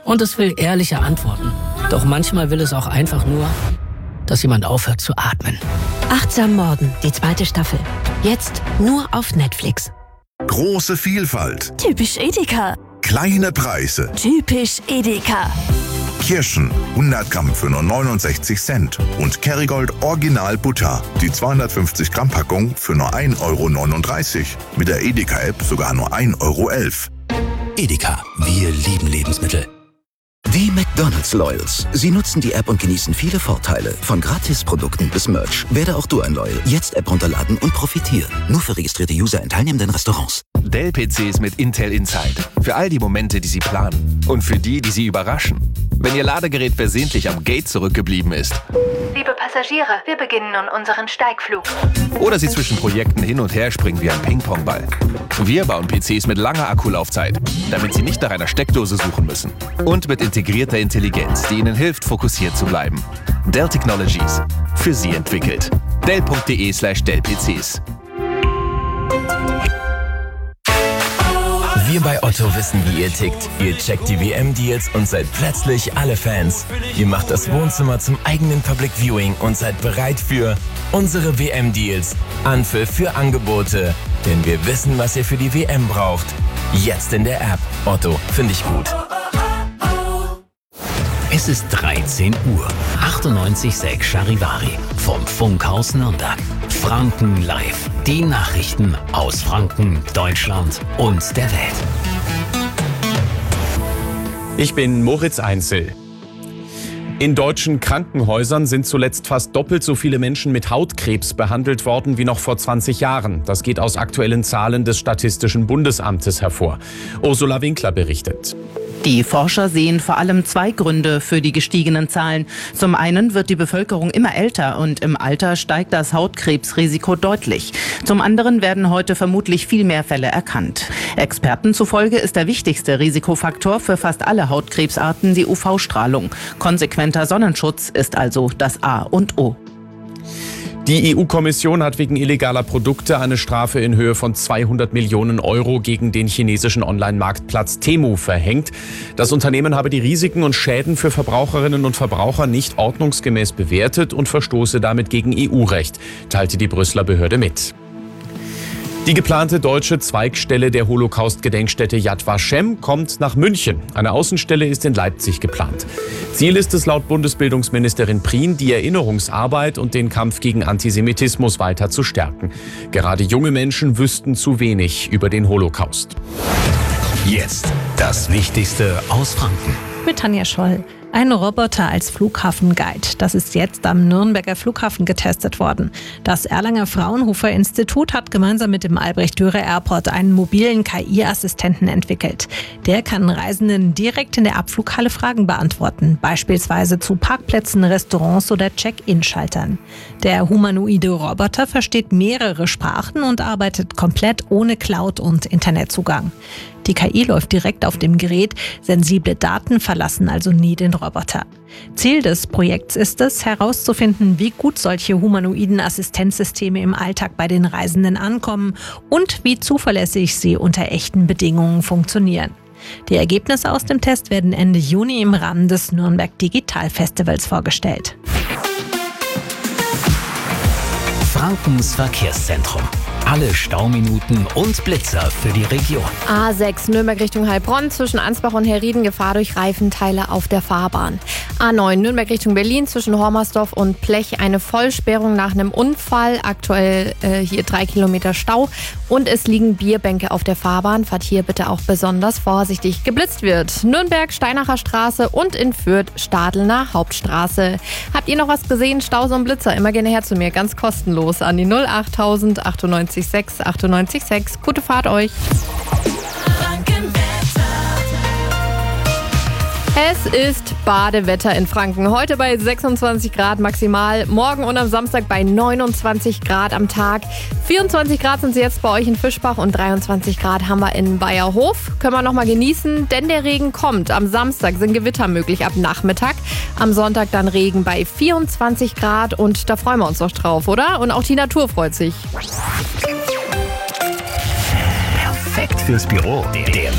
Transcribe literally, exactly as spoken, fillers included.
Und es will ehrliche Antworten. Doch manchmal will es auch einfach nur, dass jemand aufhört zu atmen. Achtsam Morden, die zweite Staffel. Jetzt nur auf Netflix. Große Vielfalt. Typisch Edeka. Kleine Preise. Typisch Edeka. Kirschen, hundert Gramm für nur neunundsechzig Cent. Und Kerrygold Original Butter, die zweihundertfünfzig Gramm Packung für nur ein Euro neununddreißig. Mit der Edeka-App sogar nur ein Euro elf. Edeka, wir lieben Lebensmittel. Die McDonald's Loyals. Sie nutzen die App und genießen viele Vorteile. Von Gratisprodukten bis Merch. Werde auch du ein Loyal. Jetzt App runterladen und profitieren. Nur für registrierte User in teilnehmenden Restaurants. Dell-P Cs mit Intel Inside. Für all die Momente, die Sie planen. Und für die, die Sie überraschen. Wenn Ihr Ladegerät versehentlich am Gate zurückgeblieben ist. Liebe Passagiere, wir beginnen nun unseren Steigflug. Oder Sie zwischen Projekten hin und her springen wie ein Ping-Pong-Ball. Wir bauen P Cs mit langer Akkulaufzeit, damit Sie nicht nach einer Steckdose suchen müssen. Und mit integrierter Intelligenz, die Ihnen hilft, fokussiert zu bleiben. Dell Technologies. Für Sie entwickelt. Dell.de slash Dell-PCs. Wir bei Otto wissen, wie ihr tickt. Ihr checkt die W M-Deals und seid plötzlich alle Fans. Ihr macht das Wohnzimmer zum eigenen Public Viewing und seid bereit für unsere W M-Deals. Anpfiff für Angebote. Denn wir wissen, was ihr für die W M braucht. Jetzt in der App. Otto, finde ich gut. Es ist dreizehn Uhr. achtundneunzig Komma sechs Charivari vom Funkhaus Nürnberg. Franken live. Die Nachrichten aus Franken, Deutschland und der Welt. Ich bin Moritz Einzel. In deutschen Krankenhäusern sind zuletzt fast doppelt so viele Menschen mit Hautkrebs behandelt worden wie noch vor zwanzig Jahren. Das geht aus aktuellen Zahlen des Statistischen Bundesamtes hervor. Ursula Winkler berichtet. Die Forscher sehen vor allem zwei Gründe für die gestiegenen Zahlen. Zum einen wird die Bevölkerung immer älter und im Alter steigt das Hautkrebsrisiko deutlich. Zum anderen werden heute vermutlich viel mehr Fälle erkannt. Experten zufolge ist der wichtigste Risikofaktor für fast alle Hautkrebsarten die U V-Strahlung. Konsequenter Sonnenschutz ist also das A und O. Die E U-Kommission hat wegen illegaler Produkte eine Strafe in Höhe von zweihundert Millionen Euro gegen den chinesischen Online-Marktplatz Temu verhängt. Das Unternehmen habe die Risiken und Schäden für Verbraucherinnen und Verbraucher nicht ordnungsgemäß bewertet und verstoße damit gegen E U-Recht, teilte die Brüsseler Behörde mit. Die geplante deutsche Zweigstelle der Holocaust-Gedenkstätte Yad Vashem kommt nach München. Eine Außenstelle ist in Leipzig geplant. Ziel ist es laut Bundesbildungsministerin Prien, die Erinnerungsarbeit und den Kampf gegen Antisemitismus weiter zu stärken. Gerade junge Menschen wüssten zu wenig über den Holocaust. Jetzt das Wichtigste aus Franken. Mit Tanja Scholl. Ein Roboter als Flughafenguide. Das ist jetzt am Nürnberger Flughafen getestet worden. Das Erlanger Fraunhofer Institut hat gemeinsam mit dem Albrecht-Dürer Airport einen mobilen K I-Assistenten entwickelt. Der kann Reisenden direkt in der Abflughalle Fragen beantworten, beispielsweise zu Parkplätzen, Restaurants oder Check-in-Schaltern. Der humanoide Roboter versteht mehrere Sprachen und arbeitet komplett ohne Cloud- und Internetzugang. Die K I läuft direkt auf dem Gerät, sensible Daten verlassen also nie den Roboter. Ziel des Projekts ist es, herauszufinden, wie gut solche humanoiden Assistenzsysteme im Alltag bei den Reisenden ankommen und wie zuverlässig sie unter echten Bedingungen funktionieren. Die Ergebnisse aus dem Test werden Ende Juni im Rahmen des Nürnberg Digital Festivals vorgestellt. Frankens Verkehrszentrum. Alle Stauminuten und Blitzer für die Region. A sechs Nürnberg Richtung Heilbronn zwischen Ansbach und Herrieden Gefahr durch Reifenteile auf der Fahrbahn. A neun Nürnberg Richtung Berlin zwischen Hormersdorf und Plech eine Vollsperrung nach einem Unfall. Aktuell äh, hier drei Kilometer Stau und es liegen Bierbänke auf der Fahrbahn. Fahrt hier bitte auch besonders vorsichtig. Geblitzt wird Nürnberg Steinacher Straße und in Fürth Stadelner Hauptstraße. Habt ihr noch was gesehen? Staus und Blitzer, immer gerne her zu mir, ganz kostenlos an die null achttausend achtundneunzig sechs achtundneunzig sechs. Gute Fahrt euch. Es ist Badewetter in Franken. Heute bei sechsundzwanzig Grad maximal. Morgen und am Samstag bei neunundzwanzig Grad am Tag. vierundzwanzig Grad sind es jetzt bei euch in Fischbach und dreiundzwanzig Grad haben wir in Bayerhof. Können wir noch mal genießen, denn der Regen kommt. Am Samstag sind Gewitter möglich ab Nachmittag. Am Sonntag dann Regen bei vierundzwanzig Grad und da freuen wir uns doch drauf, oder? Und auch die Natur freut sich. Perfekt fürs Büro. Der